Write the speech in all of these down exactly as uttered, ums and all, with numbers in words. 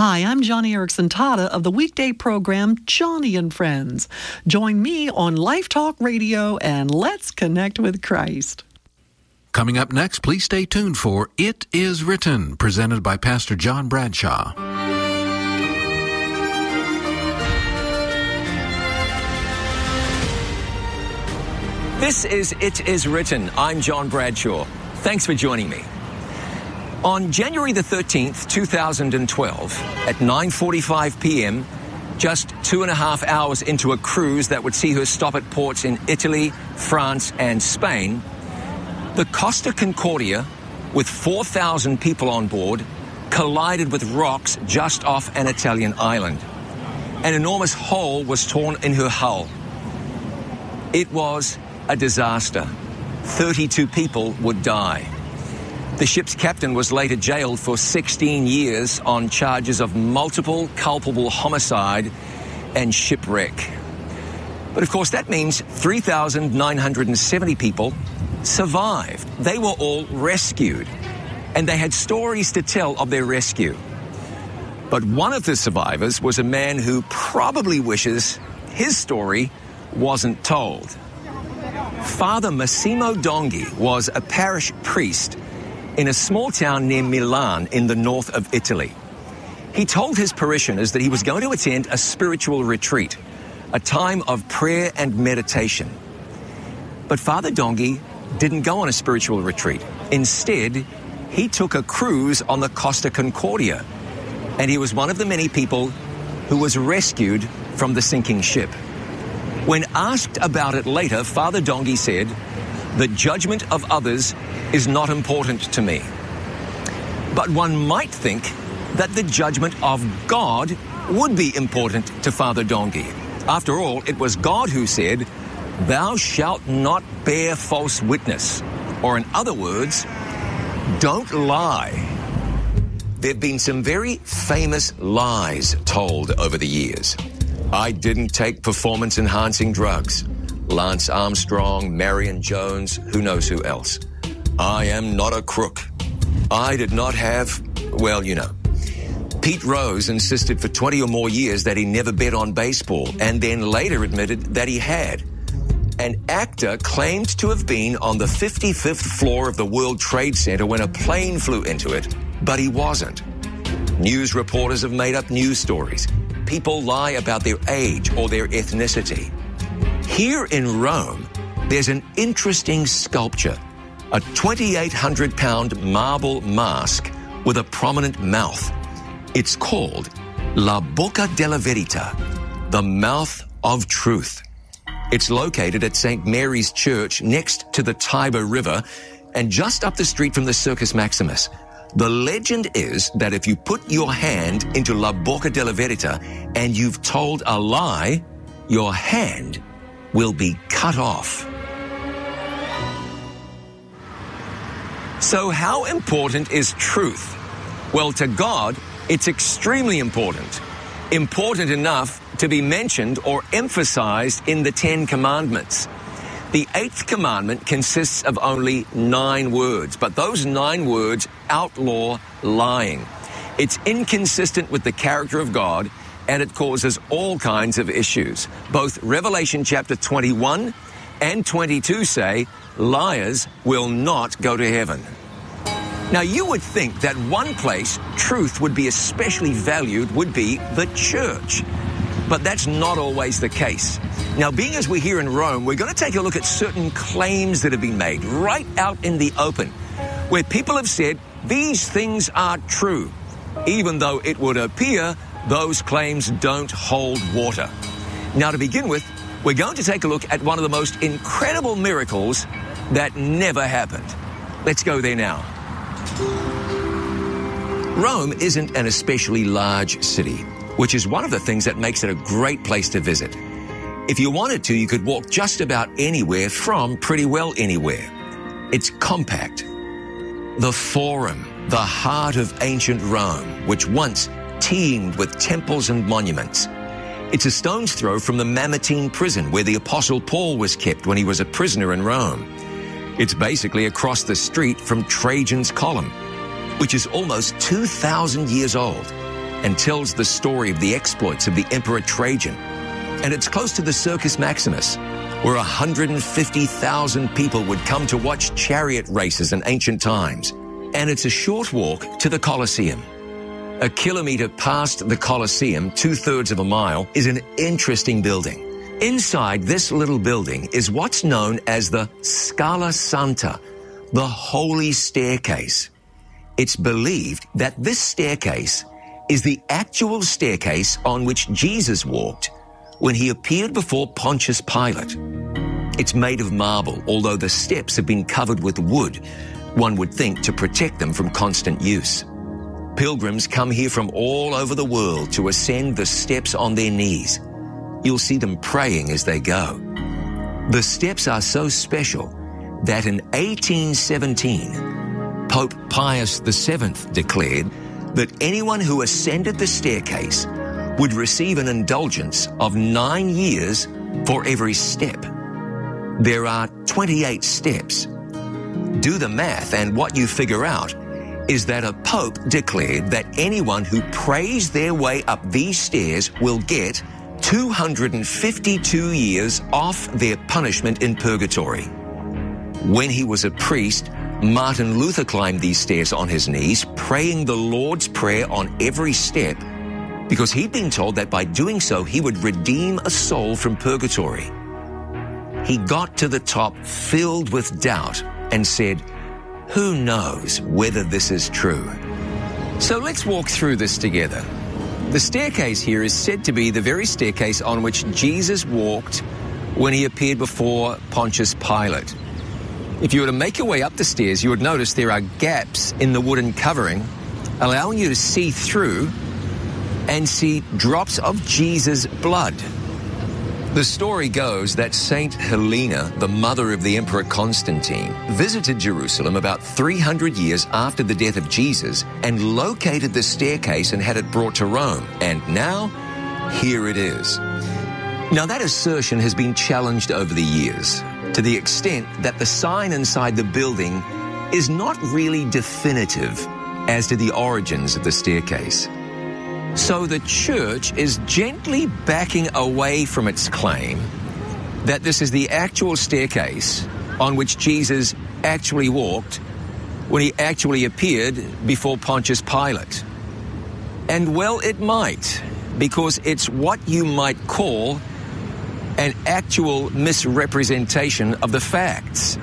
Hi, I'm Johnny Erickson Tata of the weekday program Johnny and Friends. Join me on Life Talk Radio and let's connect with Christ. Coming up next, please stay tuned for It Is Written, presented by Pastor John Bradshaw. This is It Is Written. I'm John Bradshaw. Thanks for joining me. On January the thirteenth, two thousand twelve, at nine forty-five p.m., just two and a half hours into a cruise that would see her stop at ports in Italy, France, and Spain, the Costa Concordia, with four thousand people on board, collided with rocks just off an Italian island. An enormous hole was torn in her hull. It was a disaster. thirty-two people would die. The ship's captain was later jailed for sixteen years on charges of multiple culpable homicide and shipwreck. But of course that means three thousand nine hundred seventy people survived. They were all rescued, and they had stories to tell of their rescue. But one of the survivors was a man who probably wishes his story wasn't told. Father Massimo Donghi was a parish priest in a small town near Milan in the north of Italy. He told his parishioners that he was going to attend a spiritual retreat, a time of prayer and meditation. But Father Donghi didn't go on a spiritual retreat. Instead, he took a cruise on the Costa Concordia, and he was one of the many people who was rescued from the sinking ship. When asked about it later, Father Donghi said, "The judgment of others is not important to me." But one might think that the judgment of God would be important to Father Donghi. After all, it was God who said, "Thou shalt not bear false witness," or in other words, don't lie. There have been some very famous lies told over the years. I didn't take performance-enhancing drugs. Lance Armstrong, Marion Jones, who knows who else. I am not a crook. I did not have, well, you know. Pete Rose insisted for twenty or more years that he never bet on baseball, and then later admitted that he had. An actor claimed to have been on the fifty-fifth floor of the World Trade Center when a plane flew into it, but he wasn't. News reporters have made up news stories. People lie about their age or their ethnicity. Here in Rome, there's an interesting sculpture, a twenty-eight hundred pound marble mask with a prominent mouth. It's called La Bocca della Verità, the mouth of truth. It's located at Saint Mary's Church next to the Tiber River and just up the street from the Circus Maximus. The legend is that if you put your hand into La Bocca della Verità and you've told a lie, your hand will be cut off. So how important is truth? Well, to God, it's extremely important. Important enough to be mentioned or emphasized in the Ten Commandments. The eighth commandment consists of only nine words, but those nine words outlaw lying. It's inconsistent with the character of God, and it causes all kinds of issues. Both Revelation chapter twenty-one and twenty-two say liars will not go to heaven. Now, you would think that one place truth would be especially valued would be the church. But that's not always the case. Now, being as we're here in Rome, we're going to take a look at certain claims that have been made right out in the open, where people have said these things are true, even though it would appear those claims don't hold water. Now, to begin with, we're going to take a look at one of the most incredible miracles that never happened. Let's go there now. Rome isn't an especially large city, which is one of the things that makes it a great place to visit. If you wanted to, you could walk just about anywhere from pretty well anywhere. It's compact. The Forum, the heart of ancient Rome, which once teemed with temples and monuments. It's a stone's throw from the Mamertine prison where the Apostle Paul was kept when he was a prisoner in Rome. It's basically across the street from Trajan's Column, which is almost two thousand years old. and tells the story of the exploits of the Emperor Trajan. And it's close to the Circus Maximus, where one hundred fifty thousand people would come to watch chariot races in ancient times. And it's a short walk to the Colosseum. A kilometer past the Colosseum, two-thirds of a mile, is an interesting building. Inside this little building is what's known as the Scala Santa, the Holy Staircase. It's believed that this staircase is the actual staircase on which Jesus walked when he appeared before Pontius Pilate. It's made of marble, although the steps have been covered with wood, one would think to protect them from constant use. Pilgrims come here from all over the world to ascend the steps on their knees. You'll see them praying as they go. The steps are so special that in eighteen seventeen, Pope Pius the seventh declared that anyone who ascended the staircase would receive an indulgence of nine years for every step. There are twenty-eight steps. Do the math, and what you figure out is that a pope declared that anyone who prays their way up these stairs will get two hundred fifty-two years off their punishment in purgatory. When he was a priest, Martin Luther climbed these stairs on his knees, praying the Lord's Prayer on every step, because he'd been told that by doing so, he would redeem a soul from purgatory. He got to the top filled with doubt and said, "Who knows whether this is true?" So let's walk through this together. The staircase here is said to be the very staircase on which Jesus walked when he appeared before Pontius Pilate. If you were to make your way up the stairs, you would notice there are gaps in the wooden covering, allowing you to see through and see drops of Jesus' blood. The story goes that Saint Helena, the mother of the Emperor Constantine, visited Jerusalem about three hundred years after the death of Jesus and located the staircase and had it brought to Rome. And now, here it is. Now, that assertion has been challenged over the years, to the extent that the sign inside the building is not really definitive as to the origins of the staircase. So the church is gently backing away from its claim that this is the actual staircase on which Jesus actually walked when he actually appeared before Pontius Pilate. And well, it might, because it's what you might call an actual misrepresentation of the facts.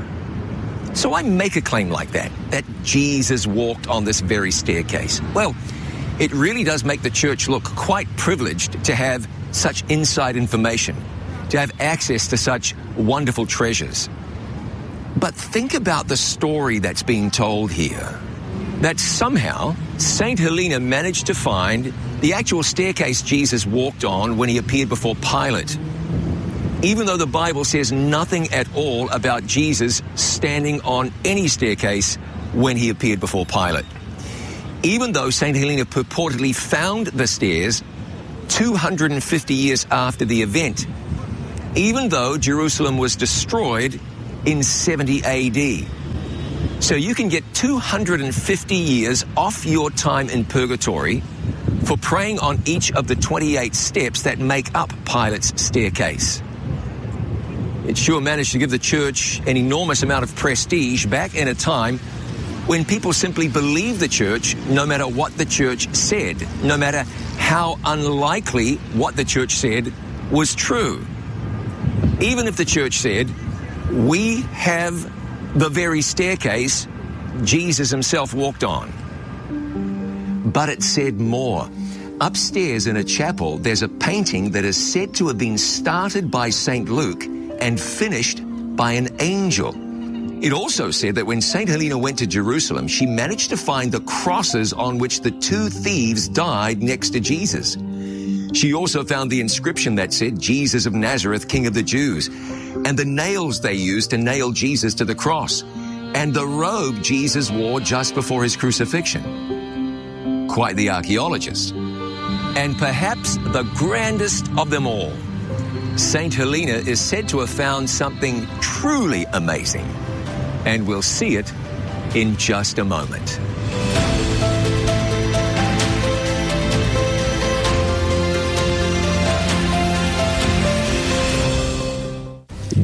So I make a claim like that, that Jesus walked on this very staircase. Well, it really does make the church look quite privileged to have such inside information, to have access to such wonderful treasures. But think about the story that's being told here, that somehow Saint Helena managed to find the actual staircase Jesus walked on when he appeared before Pilate, even though the Bible says nothing at all about Jesus standing on any staircase when he appeared before Pilate. Even though Saint Helena purportedly found the stairs two hundred fifty years after the event, even though Jerusalem was destroyed in seventy A D. So you can get two hundred fifty years off your time in purgatory for praying on each of the twenty-eight steps that make up Pilate's staircase. It sure managed to give the church an enormous amount of prestige back in a time when people simply believed the church no matter what the church said, no matter how unlikely what the church said was true. Even if the church said, "We have the very staircase Jesus himself walked on." But it said more. Upstairs in a chapel, there's a painting that is said to have been started by Saint Luke and finished by an angel. It also said that when Saint Helena went to Jerusalem, she managed to find the crosses on which the two thieves died next to Jesus. She also found the inscription that said, "Jesus of Nazareth, King of the Jews," and the nails they used to nail Jesus to the cross, and the robe Jesus wore just before his crucifixion. Quite the archaeologist. And perhaps the grandest of them all, Saint Helena is said to have found something truly amazing. And we'll see it in just a moment.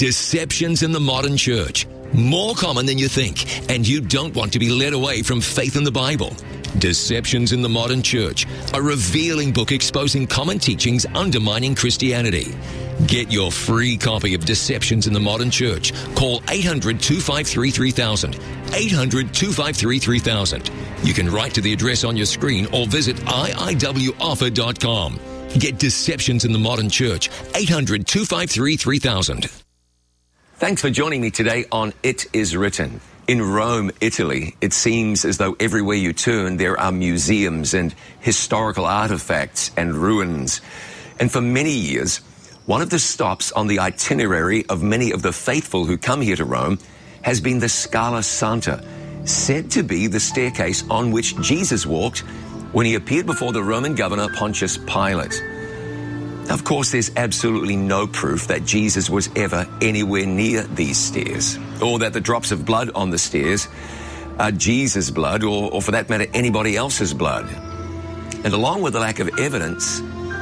Deceptions in the modern church. More common than you think, and you don't want to be led away from faith in the Bible. Deceptions in the Modern Church, a revealing book exposing common teachings undermining Christianity. Get your free copy of Deceptions in the Modern Church. Call eight hundred, two five three, three thousand. eight hundred, two five three, three thousand. You can write to the address on your screen or visit I I W offer dot com. Get Deceptions in the Modern Church. eight hundred, two five three, three thousand. Thanks for joining me today on It Is Written. In Rome, Italy, it seems as though everywhere you turn, there are museums and historical artifacts and ruins. And for many years, one of the stops on the itinerary of many of the faithful who come here to Rome has been the Scala Santa, said to be the staircase on which Jesus walked when he appeared before the Roman governor Pontius Pilate. Of course, there's absolutely no proof that Jesus was ever anywhere near these stairs, or that the drops of blood on the stairs are Jesus' blood, or, or for that matter, anybody else's blood. And along with the lack of evidence,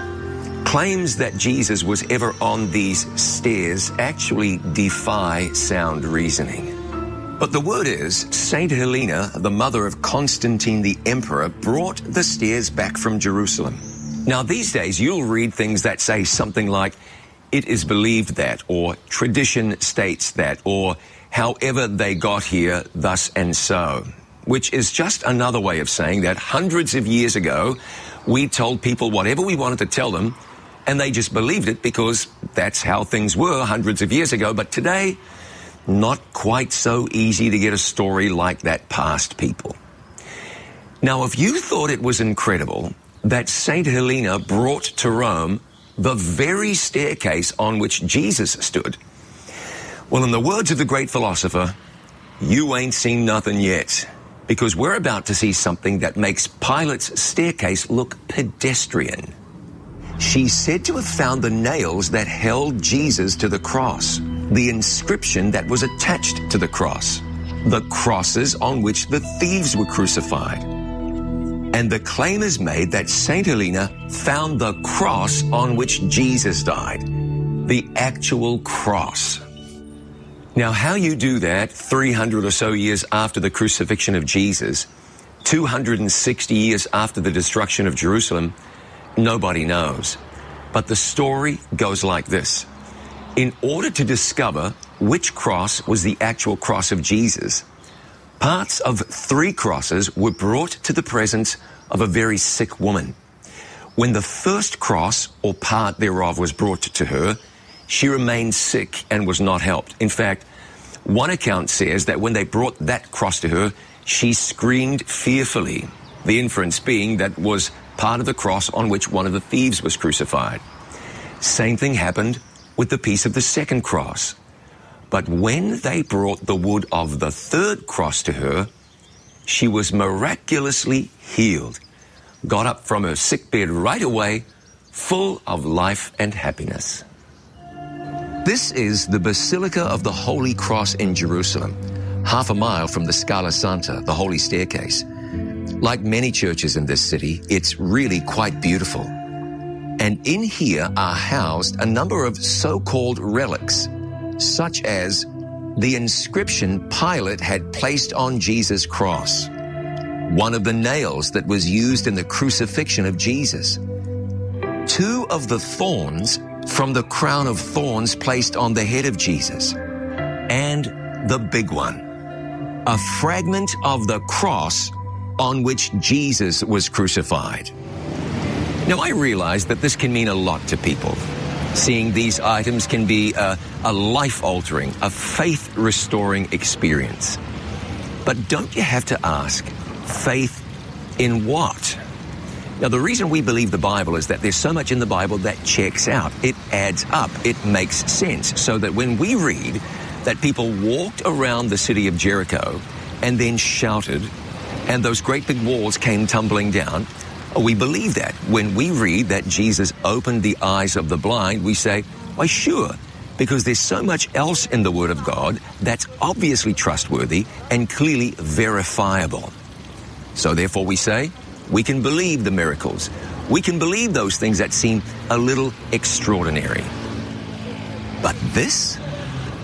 claims that Jesus was ever on these stairs actually defy sound reasoning. But the word is, Saint Helena, the mother of Constantine the Emperor, brought the stairs back from Jerusalem. Now, these days, you'll read things that say something like, it is believed that, or tradition states that, or however they got here, thus and so, which is just another way of saying that hundreds of years ago, we told people whatever we wanted to tell them, and they just believed it because that's how things were hundreds of years ago. But today, not quite so easy to get a story like that past people. Now, if you thought it was incredible that Saint Helena brought to Rome the very staircase on which Jesus stood, well, in the words of the great philosopher, you ain't seen nothing yet, because we're about to see something that makes Pilate's staircase look pedestrian. She's said to have found the nails that held Jesus to the cross, the inscription that was attached to the cross, the crosses on which the thieves were crucified. And the claim is made that Saint Helena found the cross on which Jesus died, the actual cross. Now, how you do that three hundred or so years after the crucifixion of Jesus, two hundred sixty years after the destruction of Jerusalem, nobody knows. But the story goes like this. In order to discover which cross was the actual cross of Jesus, parts of three crosses were brought to the presence of a very sick woman. When the first cross, or part thereof, was brought to her, she remained sick and was not helped. In fact, one account says that when they brought that cross to her, she screamed fearfully, the inference being that was part of the cross on which one of the thieves was crucified. Same thing happened with the piece of the second cross. But when they brought the wood of the third cross to her, she was miraculously healed, got up from her sickbed right away, full of life and happiness. This is the Basilica of the Holy Cross in Jerusalem, half a mile from the Scala Santa, the Holy Staircase. Like many churches in this city, it's really quite beautiful. And in here are housed a number of so-called relics, such as the inscription Pilate had placed on Jesus' cross, one of the nails that was used in the crucifixion of Jesus, two of the thorns from the crown of thorns placed on the head of Jesus, and the big one, a fragment of the cross on which Jesus was crucified. Now, I realize that this can mean a lot to people. Seeing these items can be a, a life-altering, a faith-restoring experience. But don't you have to ask, faith in what? Now, the reason we believe the Bible is that there's so much in the Bible that checks out. It adds up. It makes sense. So that when we read that people walked around the city of Jericho and then shouted, and those great big walls came tumbling down, we believe that. When we read that Jesus opened the eyes of the blind, we say, why, sure, because there's so much else in the Word of God that's obviously trustworthy and clearly verifiable. So therefore we say, we can believe the miracles. We can believe those things that seem a little extraordinary. But this?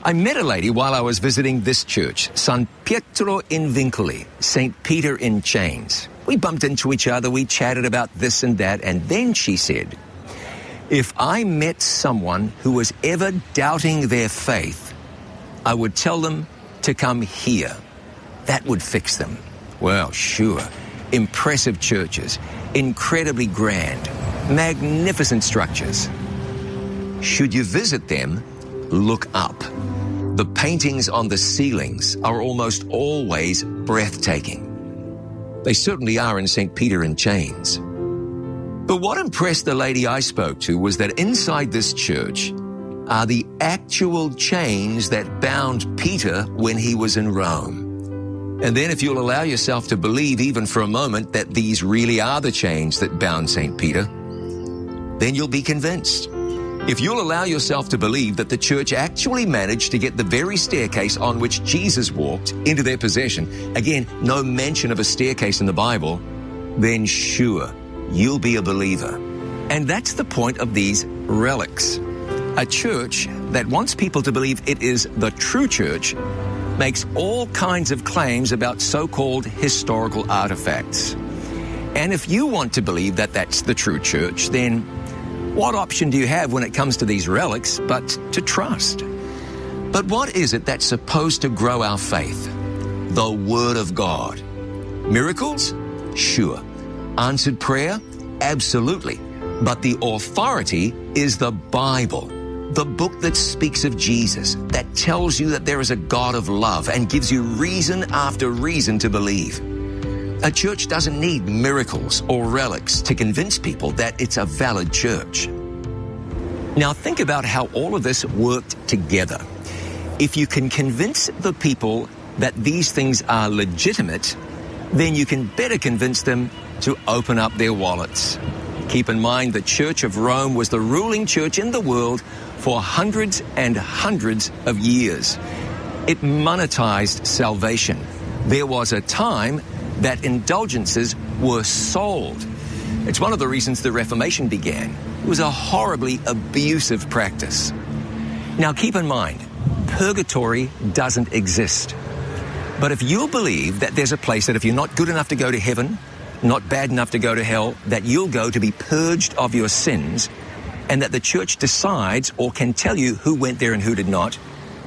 I met a lady while I was visiting this church, San Pietro in Vincoli, Saint Peter in Chains. We bumped into each other, we chatted about this and that, and then she said, if I met someone who was ever doubting their faith, I would tell them to come here. That would fix them. Well, sure. Impressive churches, incredibly grand, magnificent structures. Should you visit them, look up. The paintings on the ceilings are almost always breathtaking. They certainly are in Saint Peter in Chains. But what impressed the lady I spoke to was that inside this church are the actual chains that bound Peter when he was in Rome. And then if you'll allow yourself to believe even for a moment that these really are the chains that bound Saint Peter, then you'll be convinced. If you'll allow yourself to believe that the church actually managed to get the very staircase on which Jesus walked into their possession, again, no mention of a staircase in the Bible, then sure, you'll be a believer. And that's the point of these relics. A church that wants people to believe it is the true church makes all kinds of claims about so-called historical artifacts. And if you want to believe that that's the true church, then what option do you have when it comes to these relics but to trust? But what is it that's supposed to grow our faith? The Word of God. Miracles? Sure. Answered prayer? Absolutely. But the authority is the Bible, the book that speaks of Jesus, that tells you that there is a God of love and gives you reason after reason to believe. A church doesn't need miracles or relics to convince people that it's a valid church. Now think about how all of this worked together. If you can convince the people that these things are legitimate, then you can better convince them to open up their wallets. Keep in mind the Church of Rome was the ruling church in the world for hundreds and hundreds of years. It monetized salvation. There was a time that indulgences were sold. It's one of the reasons the Reformation began. It was a horribly abusive practice. Now keep in mind, purgatory doesn't exist. But if you believe that there's a place that if you're not good enough to go to heaven, not bad enough to go to hell, that you'll go to be purged of your sins, and that the church decides or can tell you who went there and who did not,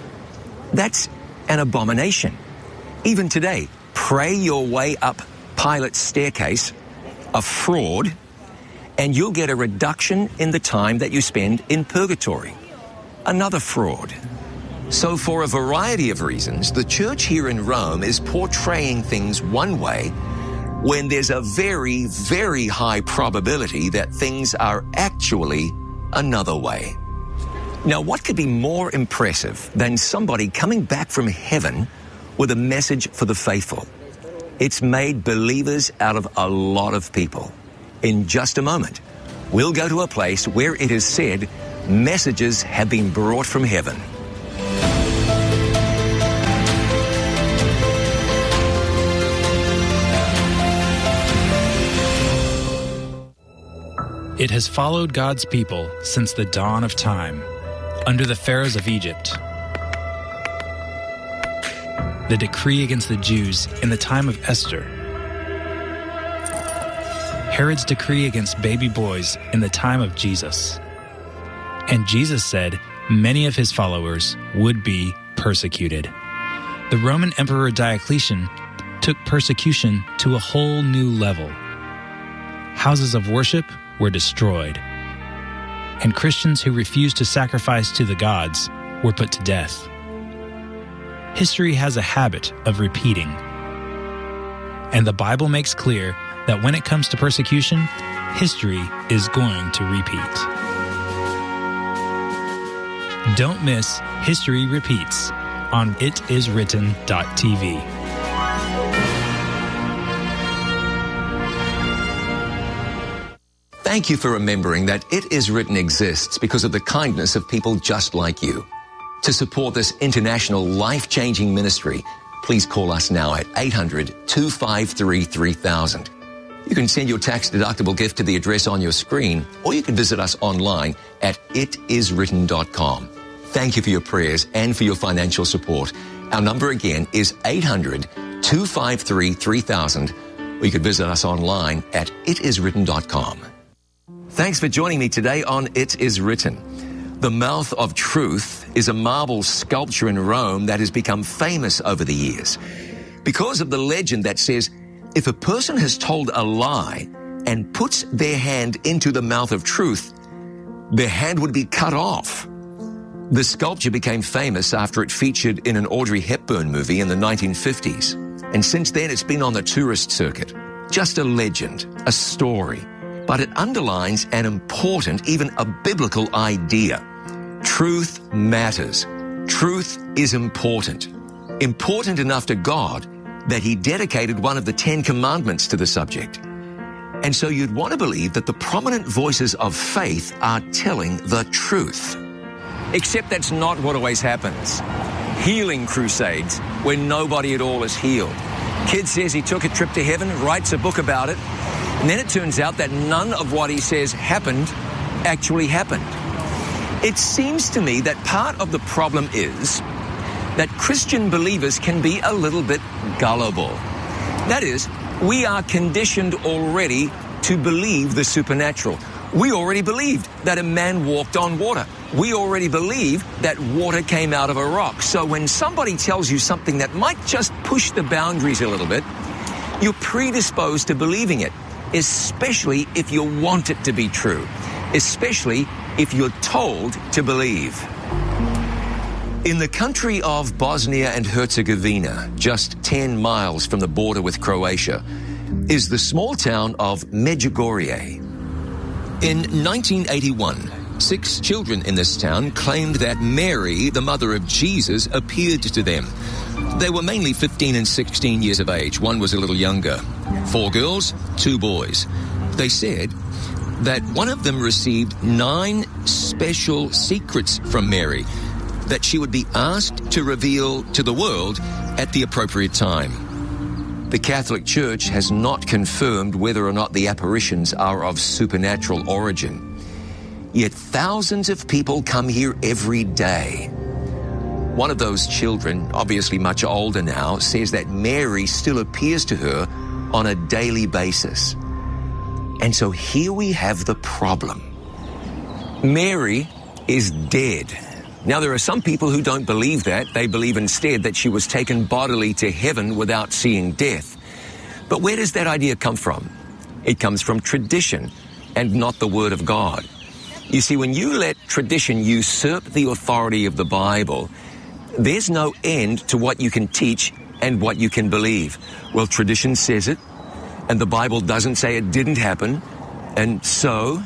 that's an abomination. Even today, pray your way up Pilate's staircase, a fraud, and you'll get a reduction in the time that you spend in purgatory. Another fraud. So for a variety of reasons, the church here in Rome is portraying things one way when there's a very, very high probability that things are actually another way. Now, what could be more impressive than somebody coming back from heaven with a message for the faithful? It's made believers out of a lot of people. In just a moment, we'll go to a place where it is said messages have been brought from heaven. It has followed God's people since the dawn of time, under the pharaohs of Egypt. The decree against the Jews in the time of Esther. Herod's decree against baby boys in the time of Jesus. And Jesus said many of his followers would be persecuted. The Roman Emperor Diocletian took persecution to a whole new level. Houses of worship were destroyed, and Christians who refused to sacrifice to the gods were put to death. History has a habit of repeating, and the Bible makes clear that when it comes to persecution, history is going to repeat. Don't miss History Repeats on it is written dot t v. Thank you for remembering that It Is Written exists because of the kindness of people just like you. To support this international life-changing ministry, please call us now at eight hundred, two five three, three thousand. You can send your tax-deductible gift to the address on your screen, or you can visit us online at it is written dot com. thank you for your prayers and for your financial support. Our number again is eight hundred, two five three, three thousand, or you could visit us online at it is written dot com. Thanks for joining me today on It Is Written. The Mouth of Truth is a marble sculpture in Rome that has become famous over the years because of the legend that says if a person has told a lie and puts their hand into the mouth of truth, their hand would be cut off. The sculpture became famous after it featured in an Audrey Hepburn movie in the nineteen fifties. And since then, it's been on the tourist circuit. Just a legend, a story. But it underlines an important, even a biblical idea. Truth matters. Truth is important. Important enough to God that he dedicated one of the Ten Commandments to the subject. And so you'd want to believe that the prominent voices of faith are telling the truth. Except that's not what always happens. Healing crusades where nobody at all is healed. Kid says he took a trip to heaven, writes a book about it, and then it turns out that none of what he says happened actually happened. It seems to me that part of the problem is that Christian believers can be a little bit gullible. That is, we are conditioned already to believe the supernatural. We already believed that a man walked on water. We already believe that water came out of a rock. So when somebody tells you something that might just push the boundaries a little bit, you're predisposed to believing it, especially if you want it to be true, especially if you're told to believe. In the country of Bosnia and Herzegovina, just ten miles from the border with Croatia, is the small town of Medjugorje. In nineteen eighty-one, six children in this town claimed that Mary, the mother of Jesus, appeared to them. They were mainly fifteen and sixteen years of age. One was a little younger. Four girls, two boys. They said that one of them received nine special secrets from Mary that she would be asked to reveal to the world at the appropriate time. The Catholic Church has not confirmed whether or not the apparitions are of supernatural origin. Yet thousands of people come here every day. One of those children, obviously much older now, says that Mary still appears to her on a daily basis. And so here we have the problem. Mary is dead. Now, there are some people who don't believe that. They believe instead that she was taken bodily to heaven without seeing death. But where does that idea come from? It comes from tradition and not the Word of God. You see, when you let tradition usurp the authority of the Bible, there's no end to what you can teach and what you can believe. Well, tradition says it, and the Bible doesn't say it didn't happen, and so,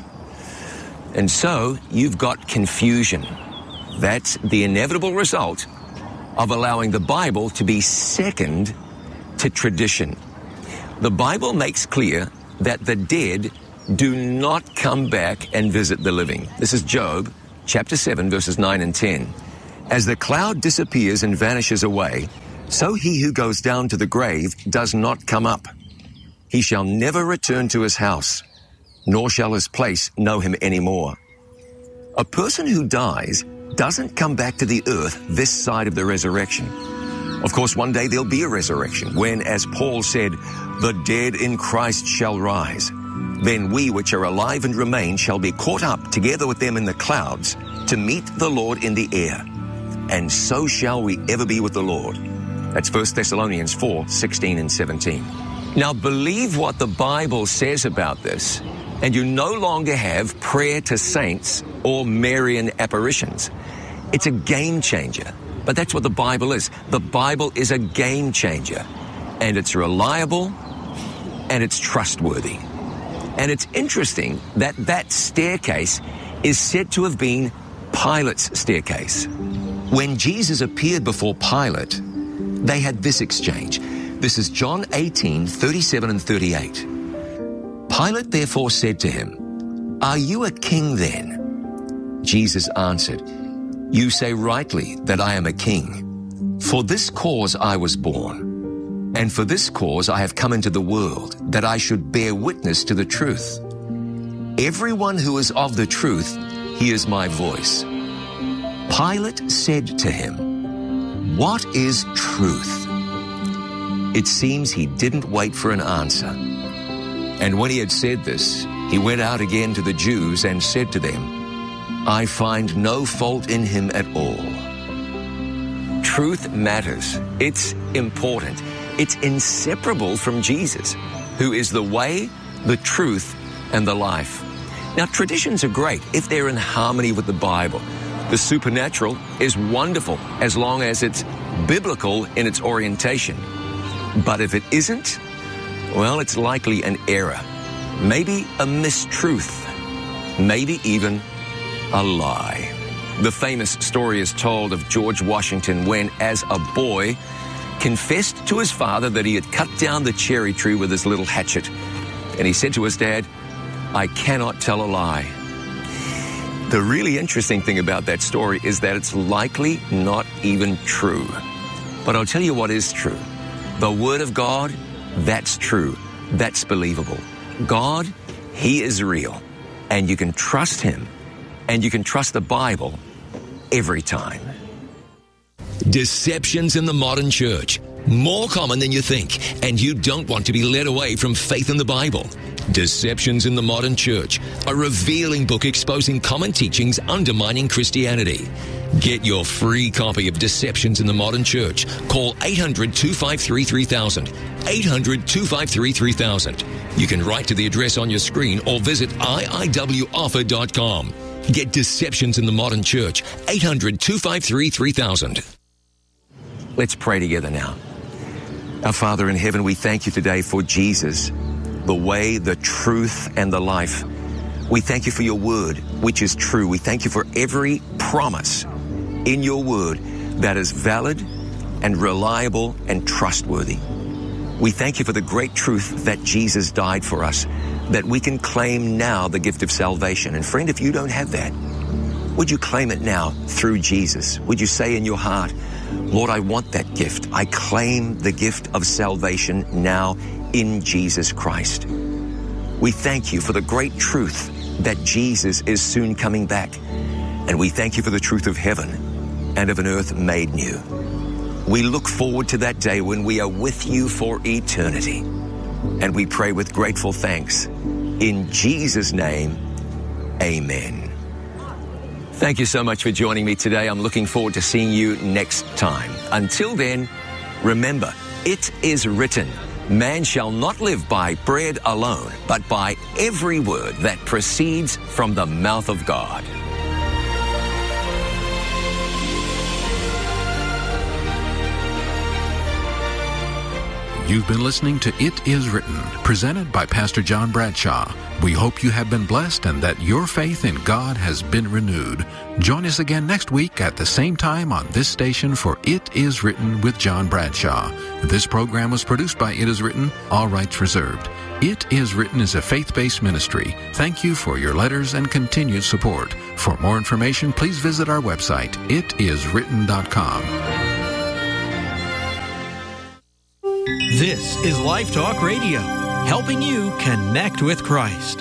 and so you've got confusion. That's the inevitable result of allowing the Bible to be second to tradition. The Bible makes clear that the dead do not come back and visit the living. This is Job chapter seven, verses nine and ten. As the cloud disappears and vanishes away, so he who goes down to the grave does not come up. He shall never return to his house, nor shall his place know him any more. A person who dies doesn't come back to the earth this side of the resurrection. Of course, one day there'll be a resurrection when, as Paul said, the dead in Christ shall rise. Then we which are alive and remain shall be caught up together with them in the clouds to meet the Lord in the air. And so shall we ever be with the Lord. That's First Thessalonians four, sixteen and seventeen. Now believe what the Bible says about this, and you no longer have prayer to saints or Marian apparitions. It's a game changer. But that's what the Bible is. The Bible is a game changer. And it's reliable, and it's trustworthy. And it's interesting that that staircase is said to have been Pilate's staircase. When Jesus appeared before Pilate, they had this exchange. This is John eighteen, thirty-seven and thirty-eight. Pilate therefore said to him, "Are you a king then?" Jesus answered, "You say rightly that I am a king. For this cause I was born, and for this cause I have come into the world, that I should bear witness to the truth. Everyone who is of the truth hears my voice." Pilate said to him, "What is truth?" It seems he didn't wait for an answer. And when he had said this, he went out again to the Jews and said to them, "I find no fault in him at all." Truth matters. It's important. It's inseparable from Jesus, who is the way, the truth, and the life. Now, traditions are great if they're in harmony with the Bible. The supernatural is wonderful as long as it's biblical in its orientation. But if it isn't, well, it's likely an error, maybe a mistruth, maybe even a lie. The famous story is told of George Washington when, as a boy, confessed to his father that he had cut down the cherry tree with his little hatchet. And he said to his dad, "I cannot tell a lie." The really interesting thing about that story is that it's likely not even true. But I'll tell you what is true. The Word of God, that's true. That's believable. God, He is real. And you can trust Him. And you can trust the Bible every time. Deceptions in the modern church. More common than you think, and you don't want to be led away from faith in the Bible. Deceptions in the Modern Church, a revealing book exposing common teachings undermining Christianity. Get your free copy of Deceptions in the Modern Church. Call eight hundred, two five three, three thousand. eight hundred, two five three, three thousand. You can write to the address on your screen or visit I I W offer dot com. Get Deceptions in the Modern Church. eight hundred, two five three, three thousand. Let's pray together now. Our Father in heaven, we thank you today for Jesus, the way, the truth, and the life. We thank you for your word, which is true. We thank you for every promise in your word that is valid and reliable and trustworthy. We thank you for the great truth that Jesus died for us, that we can claim now the gift of salvation. And friend, if you don't have that, would you claim it now through Jesus? Would you say in your heart, Lord, I want that gift. I claim the gift of salvation now in Jesus Christ. We thank you for the great truth that Jesus is soon coming back. And we thank you for the truth of heaven and of an earth made new. We look forward to that day when we are with you for eternity. And we pray with grateful thanks. In Jesus' name, amen. Thank you so much for joining me today. I'm looking forward to seeing you next time. Until then, remember, it is written, man shall not live by bread alone, but by every word that proceeds from the mouth of God. You've been listening to It Is Written, presented by Pastor John Bradshaw. We hope you have been blessed and that your faith in God has been renewed. Join us again next week at the same time on this station for It Is Written with John Bradshaw. This program was produced by It Is Written, all rights reserved. It Is Written is a faith-based ministry. Thank you for your letters and continued support. For more information, please visit our website, it is written dot com. This is Life Talk Radio, helping you connect with Christ.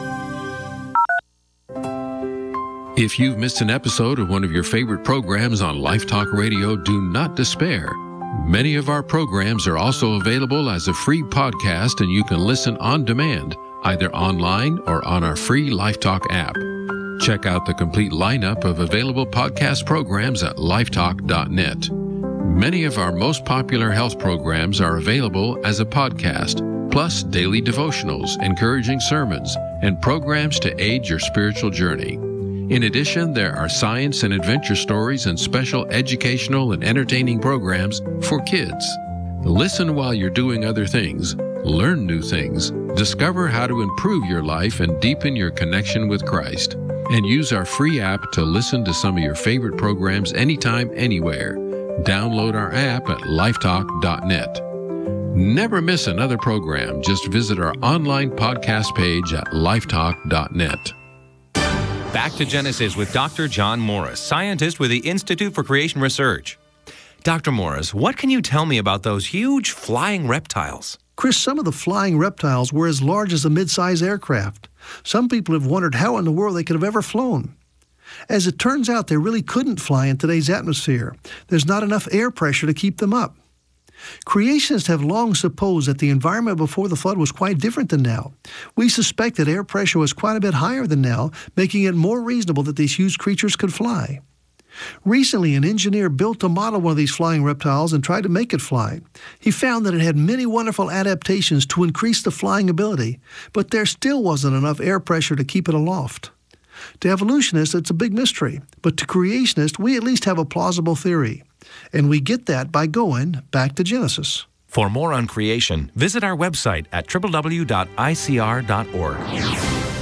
If you've missed an episode of one of your favorite programs on Life Talk Radio, do not despair. Many of our programs are also available as a free podcast, and you can listen on demand, either online or on our free Life Talk app. Check out the complete lineup of available podcast programs at lifetalk dot net. Many of our most popular health programs are available as a podcast, plus daily devotionals, encouraging sermons, and programs to aid your spiritual journey. In addition, there are science and adventure stories and special educational and entertaining programs for kids. Listen while you're doing other things, learn new things, discover how to improve your life and deepen your connection with Christ, and use our free app to listen to some of your favorite programs anytime, anywhere. Download our app at lifetalk dot net. Never miss another program. Just visit our online podcast page at lifetalk dot net. Back to Genesis with Doctor John Morris, scientist with the Institute for Creation Research. Doctor Morris, what can you tell me about those huge flying reptiles? Chris, some of the flying reptiles were as large as a mid-size aircraft. Some people have wondered how in the world they could have ever flown. As it turns out, they really couldn't fly in today's atmosphere. There's not enough air pressure to keep them up. Creationists have long supposed that the environment before the flood was quite different than now. We suspect that air pressure was quite a bit higher than now, making it more reasonable that these huge creatures could fly. Recently, an engineer built a model of one of these flying reptiles and tried to make it fly. He found that it had many wonderful adaptations to increase the flying ability, but there still wasn't enough air pressure to keep it aloft. To evolutionists, it's a big mystery, but to creationists, we at least have a plausible theory. And we get that by going back to Genesis. For more on creation, visit our website at w w w dot i c r dot org.